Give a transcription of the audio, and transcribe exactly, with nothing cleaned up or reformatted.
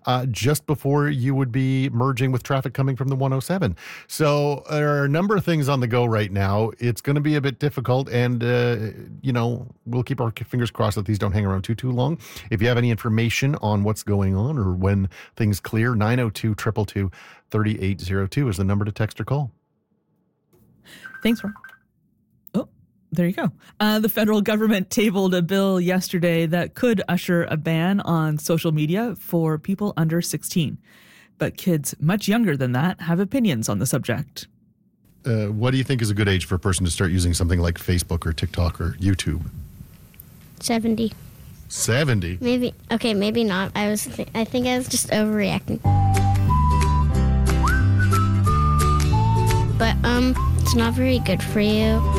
uh, just before you would be merging with traffic coming from the one oh seven. So there are a number of things on the go right now. It's going to be a bit difficult, and, uh, you know, we'll keep our fingers crossed that these don't hang around too, too long. If you have any information on what's going on or when things clear, nine oh two, two two two, three eight zero two is the number to text or call. Thanks, Ron. Oh, there you go. Uh, the federal government tabled a bill yesterday that could usher a ban on social media for people under sixteen. But kids much younger than that have opinions on the subject. Uh, what do you think is a good age for a person to start using something like Facebook or TikTok or YouTube? seventy. seventy? Maybe. Okay, maybe not. I was. Th- I think I was just overreacting. But um, it's not very good for you.